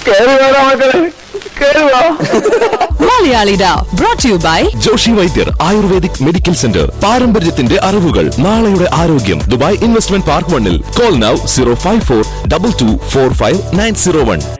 മലയാളിഡ brought to you by Joshi Vaidyar ayurvedic medical centre. പാരമ്പര്യത്തിന്റെ അറിവുകൾ, നാളെയുടെ ആരോഗ്യം. Dubai investment park 1. Call now 05422459901.